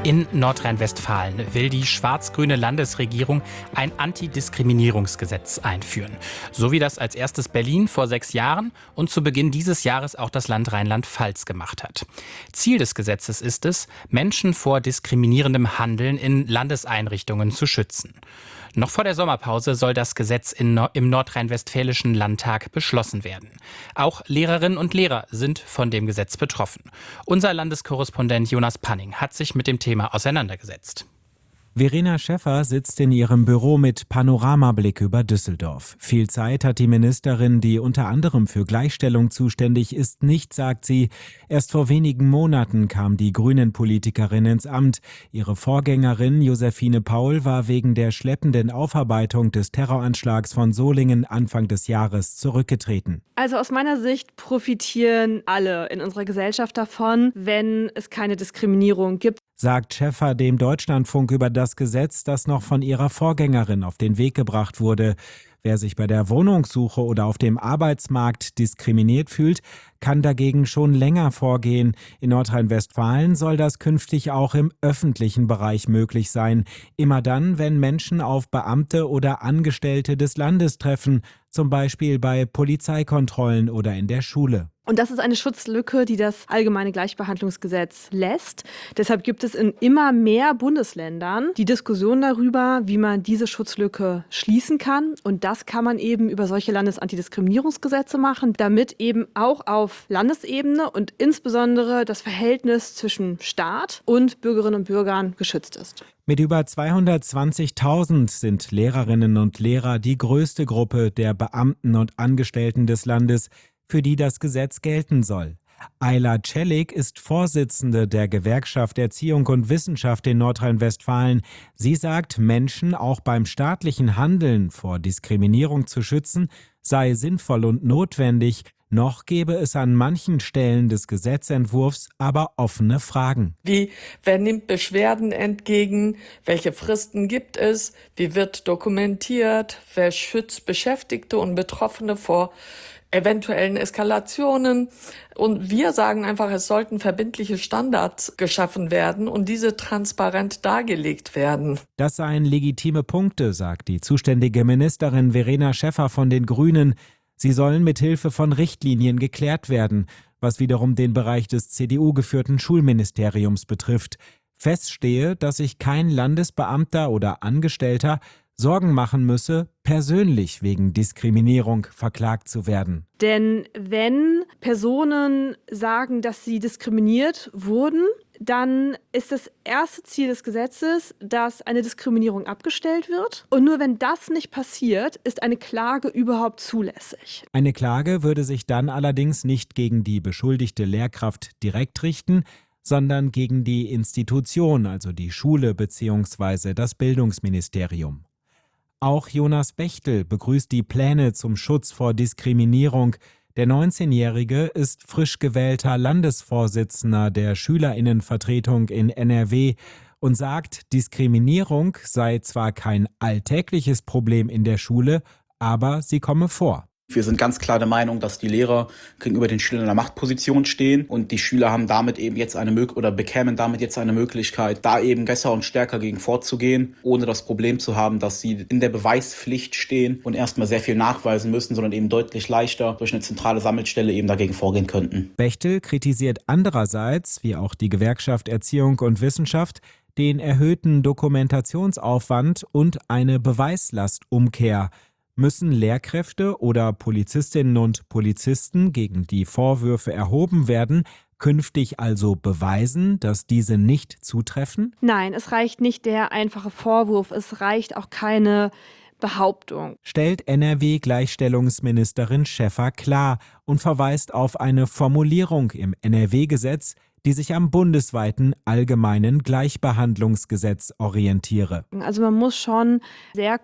In Nordrhein-Westfalen will die schwarz-grüne Landesregierung ein Antidiskriminierungsgesetz einführen. So wie das als erstes Berlin vor 6 Jahren und zu Beginn dieses Jahres auch das Land Rheinland-Pfalz gemacht hat. Ziel des Gesetzes ist es, Menschen vor diskriminierendem Handeln in Landeseinrichtungen zu schützen. Noch vor der Sommerpause soll das Gesetz im Nordrhein-Westfälischen Landtag beschlossen werden. Auch Lehrerinnen und Lehrer sind von dem Gesetz betroffen. Unser Landeskorrespondent Jonas Panning hat sich mit dem Thema auseinandergesetzt. Verena Schäffer sitzt in ihrem Büro mit Panoramablick über Düsseldorf. Viel Zeit hat die Ministerin, die unter anderem für Gleichstellung zuständig ist, nicht, sagt sie. Erst vor wenigen Monaten kam die Grünen-Politikerin ins Amt. Ihre Vorgängerin Josephine Paul war wegen der schleppenden Aufarbeitung des Terroranschlags von Solingen Anfang des Jahres zurückgetreten. Also aus meiner Sicht profitieren alle in unserer Gesellschaft davon, wenn es keine Diskriminierung gibt, sagt Schäffer dem Deutschlandfunk über das Gesetz, das noch von ihrer Vorgängerin auf den Weg gebracht wurde. Wer sich bei der Wohnungssuche oder auf dem Arbeitsmarkt diskriminiert fühlt, kann dagegen schon länger vorgehen. In Nordrhein-Westfalen soll das künftig auch im öffentlichen Bereich möglich sein. Immer dann, wenn Menschen auf Beamte oder Angestellte des Landes treffen, zum Beispiel bei Polizeikontrollen oder in der Schule. Und das ist eine Schutzlücke, die das Allgemeine Gleichbehandlungsgesetz lässt. Deshalb gibt es in immer mehr Bundesländern die Diskussion darüber, wie man diese Schutzlücke schließen kann. Und das kann man eben über solche Landesantidiskriminierungsgesetze machen, damit eben auch auf Landesebene und insbesondere das Verhältnis zwischen Staat und Bürgerinnen und Bürgern geschützt ist. Mit über 220.000 sind Lehrerinnen und Lehrer die größte Gruppe der Beamten und Angestellten des Landes, für die das Gesetz gelten soll. Ayla Celik ist Vorsitzende der Gewerkschaft Erziehung und Wissenschaft in Nordrhein-Westfalen. Sie sagt, Menschen auch beim staatlichen Handeln vor Diskriminierung zu schützen, sei sinnvoll und notwendig. Noch gäbe es an manchen Stellen des Gesetzentwurfs aber offene Fragen. Wer nimmt Beschwerden entgegen? Welche Fristen gibt es? Wie wird dokumentiert? Wer schützt Beschäftigte und Betroffene vor eventuellen Eskalationen? Und wir sagen einfach, es sollten verbindliche Standards geschaffen werden und diese transparent dargelegt werden. Das seien legitime Punkte, sagt die zuständige Ministerin Verena Schäffer von den Grünen. Sie sollen mit Hilfe von Richtlinien geklärt werden, was wiederum den Bereich des CDU-geführten Schulministeriums betrifft. Fest stehe, dass sich kein Landesbeamter oder Angestellter Sorgen machen müsse, persönlich wegen Diskriminierung verklagt zu werden. Denn wenn Personen sagen, dass sie diskriminiert wurden, dann ist das erste Ziel des Gesetzes, dass eine Diskriminierung abgestellt wird. Und nur wenn das nicht passiert, ist eine Klage überhaupt zulässig. Eine Klage würde sich dann allerdings nicht gegen die beschuldigte Lehrkraft direkt richten, sondern gegen die Institution, also die Schule bzw. das Bildungsministerium. Auch Jonas Bechtel begrüßt die Pläne zum Schutz vor Diskriminierung. Der 19-Jährige ist frisch gewählter Landesvorsitzender der Schülerinnenvertretung in NRW und sagt, Diskriminierung sei zwar kein alltägliches Problem in der Schule, aber sie komme vor. Wir sind ganz klar der Meinung, dass die Lehrer gegenüber den Schülern in einer Machtposition stehen und die Schüler haben damit eben jetzt bekämen damit jetzt eine Möglichkeit, da eben besser und stärker gegen vorzugehen, ohne das Problem zu haben, dass sie in der Beweispflicht stehen und erstmal sehr viel nachweisen müssen, sondern eben deutlich leichter durch eine zentrale Sammelstelle eben dagegen vorgehen könnten. Bechtel kritisiert andererseits, wie auch die Gewerkschaft Erziehung und Wissenschaft, den erhöhten Dokumentationsaufwand und eine Beweislastumkehr. Müssen Lehrkräfte oder Polizistinnen und Polizisten, gegen die Vorwürfe erhoben werden, künftig also beweisen, dass diese nicht zutreffen? Nein, es reicht nicht der einfache Vorwurf, es reicht auch keine Behauptung. Stellt NRW-Gleichstellungsministerin Schäffer klar und verweist auf eine Formulierung im NRW-Gesetz, die sich am bundesweiten Allgemeinen Gleichbehandlungsgesetz orientiere. Also man muss schon sehr